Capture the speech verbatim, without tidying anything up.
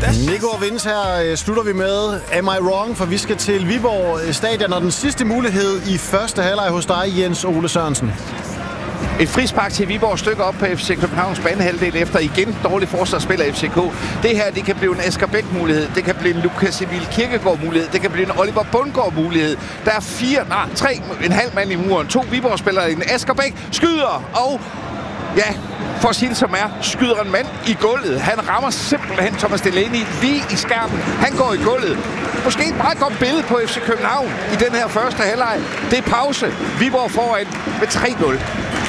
Nico og Vince her slutter vi med Am I Wrong? For vi skal til Viborg Stadion, og den sidste mulighed i første halvleg hos dig, Jens Ole Sørensen. Et frispark til Viborg stykker op på F C Københavns banehalvdel efter igen dårlig forsvarsspil af F C K. Det her, det kan blive en Asger Bæk-mulighed. Det kan blive en Lukas Emil Kirkegaard-mulighed. Det kan blive en Oliver Bundgaard-mulighed. Der er fire, nej, tre, en halv mand i muren. To Viborg-spillere. En Asger Bæk skyder, og ja, for at sige det som er, skyder en mand i gulvet. Han rammer simpelthen Thomas Delaney lige i skærmen. Han går i gulvet. Måske et meget godt billede på F C København i den her første halvleg. Det er pause. Viborg foran med tre nul.